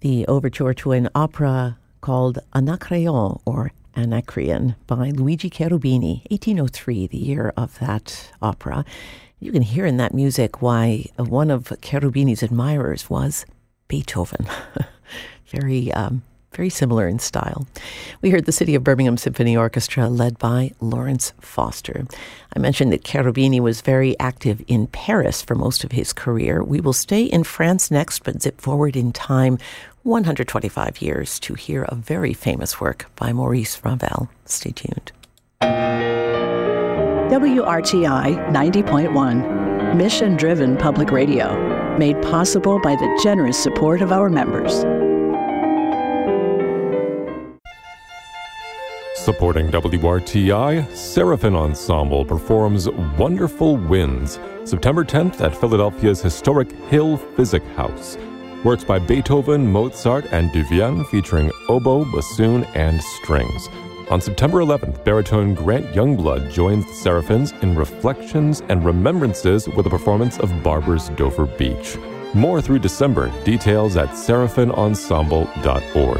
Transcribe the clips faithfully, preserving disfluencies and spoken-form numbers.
the overture to an opera called Anacreon, or Anacreon, by Luigi Cherubini, eighteen oh three, the year of that opera. You can hear in that music why one of Cherubini's admirers was Beethoven. very, um, very similar in style. We heard the City of Birmingham Symphony Orchestra led by Lawrence Foster. I mentioned that Cherubini was very active in Paris for most of his career. We will stay in France next, but zip forward in time one hundred twenty-five years to hear a very famous work by Maurice Ravel. Stay tuned. W R T I ninety point one, mission-driven public radio, made possible by the generous support of our members. Supporting W R T I, Seraphim Ensemble performs Wonderful Winds, September tenth at Philadelphia's historic Hill Physic House. Works by Beethoven, Mozart, and Duvienne featuring oboe, bassoon, and strings. On September eleventh, baritone Grant Youngblood joins the Seraphims in Reflections and Remembrances with a performance of Barber's Dover Beach. More through December. Details at seraphim ensemble dot org.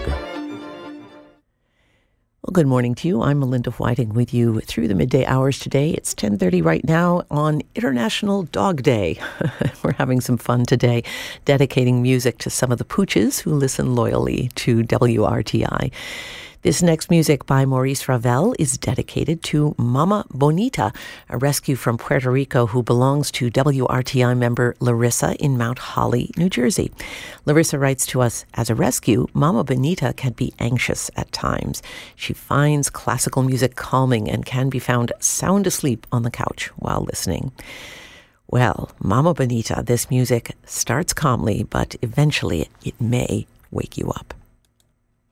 Well, good morning to you. I'm Melinda Whiting with you through the midday hours today. It's ten thirty right now on International Dog Day. We're having some fun today, dedicating music to some of the pooches who listen loyally to W R T I. This next music by Maurice Ravel is dedicated to Mama Bonita, a rescue from Puerto Rico who belongs to W R T I member Larissa in Mount Holly, New Jersey. Larissa writes to us, as a rescue, Mama Bonita can be anxious at times. She finds classical music calming and can be found sound asleep on the couch while listening. Well, Mama Bonita, this music starts calmly, but eventually it may wake you up.